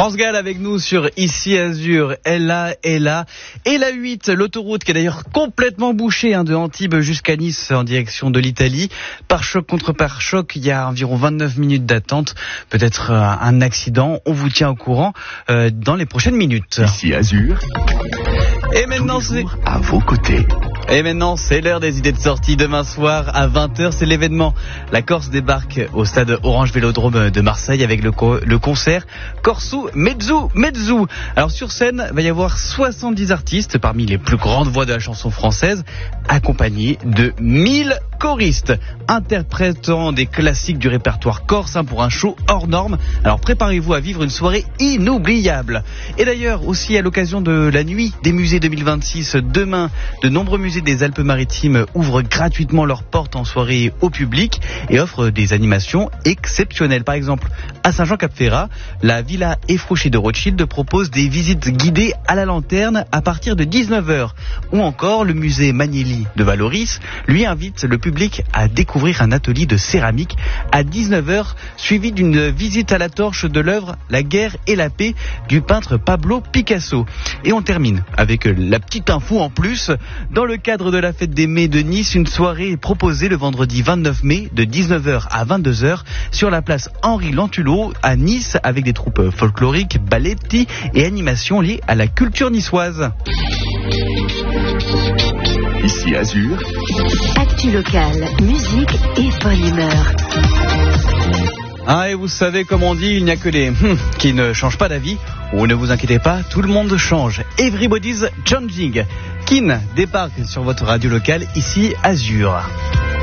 France Gall avec nous sur Ici Azur, elle là. Et la 8, l'autoroute qui est d'ailleurs complètement bouchée de Antibes jusqu'à Nice en direction de l'Italie. Pare-choc contre pare-choc, il y a environ 29 minutes d'attente. Peut-être un accident, on vous tient au courant dans les prochaines minutes. Ici Azur, et maintenant c'est à vos côtés. Et maintenant, c'est l'heure des idées de sortie. Demain soir à 20h, c'est l'événement. La Corse débarque au stade Orange Vélodrome de Marseille avec le concert Corsu Mezzu. Alors sur scène, il va y avoir 70 artistes parmi les plus grandes voix de la chanson française, accompagnés de 1000 choristes interprétant des classiques du répertoire corse pour un show hors norme. Alors préparez-vous à vivre une soirée inoubliable. Et d'ailleurs, aussi à l'occasion de la nuit des musées 2026, demain, de nombreux musées des Alpes-Maritimes ouvrent gratuitement leurs portes en soirée au public et offrent des animations exceptionnelles. Par exemple, à Saint-Jean-Cap-Ferrat, la Villa Effrochée de Rothschild propose des visites guidées à la lanterne à partir de 19h. Ou encore, le musée Magnelli de Valoris, lui, invite le public à découvrir un atelier de céramique à 19h, suivi d'une visite à la torche de l'œuvre La guerre et la paix du peintre Pablo Picasso. Et on termine avec la petite info en plus. Dans le cadre de la fête des Mets de Nice, une soirée est proposée le vendredi 29 mai de 19h à 22h sur la place Henri Lentulot à Nice avec des troupes folkloriques, balletti et animations liées à la culture niçoise. Ici Azur, actu locale, musique et bonne humeur. Et vous savez comme on dit, il n'y a que les qui ne changent pas d'avis. Ou ne vous inquiétez pas, tout le monde change. Everybody's changing. Kin débarque sur votre radio locale, ici Azur.